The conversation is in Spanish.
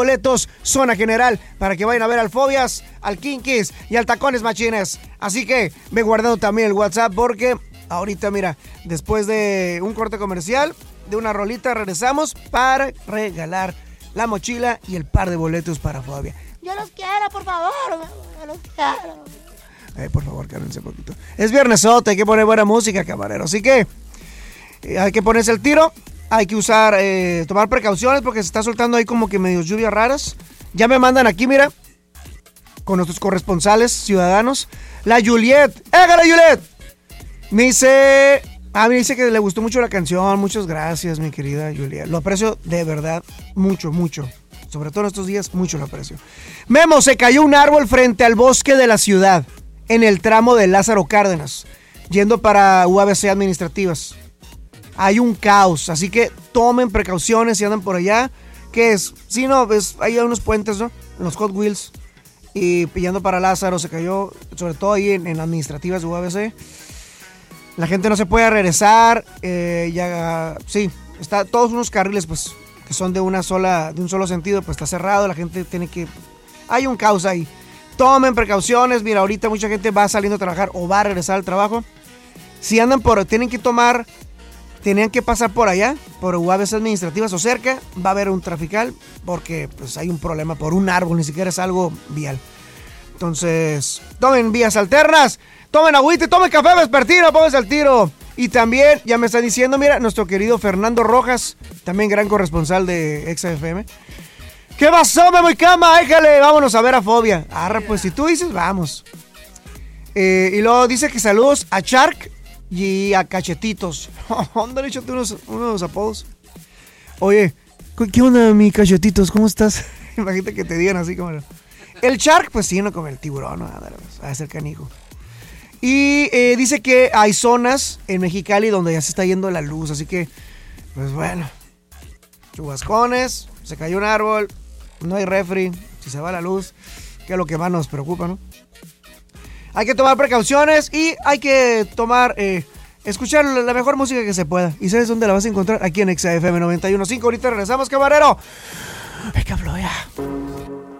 boletos, zona general, para que vayan a ver al Fobias, al Kinkis y al Tacones Machines. Así que ve guardando también el WhatsApp porque ahorita, mira, después de un corte comercial, de una rolita, regresamos para regalar la mochila y el par de boletos para Fobia. Yo los quiero, por favor. Yo los quiero. Por favor, cálmense un poquito. Es viernesote, hay que poner buena música, camarero. Así que hay que ponerse el tiro. Hay que usar, tomar precauciones porque se está soltando ahí como que medio lluvias raras. Ya me mandan aquí, mira, con nuestros corresponsales ciudadanos. La Juliet. ¡Égale, Juliet! Me dice que le gustó mucho la canción. Muchas gracias, mi querida Juliet. Lo aprecio de verdad mucho, mucho. Sobre todo en estos días, mucho lo aprecio. Memo, se cayó un árbol frente al bosque de la ciudad, en el tramo de Lázaro Cárdenas, yendo para UABC Administrativas. Hay un caos, así que tomen precauciones si andan por allá. ¿Qué es? Sí, no, pues hay unos puentes, ¿no? En los Hot Wheels. Y yendo para Lázaro se cayó, sobre todo ahí en administrativas de UABC. La gente no se puede regresar. Sí, está todos unos carriles, pues, que son de un solo sentido, pues está cerrado. La gente tiene que... Hay un caos ahí. Tomen precauciones. Mira, ahorita mucha gente va saliendo a trabajar o va a regresar al trabajo. Si andan tenían que pasar por allá, por UABC Administrativas o cerca, va a haber un trafical porque pues hay un problema por un árbol, ni siquiera es algo vial. Entonces, tomen vías alternas, tomen agüita, tomen café vespertino, pónganse al tiro. Y también, ya me está diciendo, mira, nuestro querido Fernando Rojas, también gran corresponsal de XFM. ¿Qué pasó, Memo y Cama? Éjale, vámonos a ver a Fobia. Arra, pues si tú dices, vamos. Y luego dice que saludos a Shark y a Cachetitos. Ándale, échate unos apodos. Oye, ¿qué onda, mi Cachetitos? ¿Cómo estás? Imagínate que te digan así como... El Shark, pues sí, no como el tiburón, ¿no? A ser canijo. Y dice que hay zonas en Mexicali donde ya se está yendo la luz, así que, pues bueno, chubascones, se cayó un árbol, no hay refri, si se va la luz, que es lo que más nos preocupa, ¿no? Hay que tomar precauciones y hay que escuchar la mejor música que se pueda. ¿Y sabes dónde la vas a encontrar? Aquí en XFM 91.5. Ahorita regresamos, camarero. ¡Ay, que hablo ya!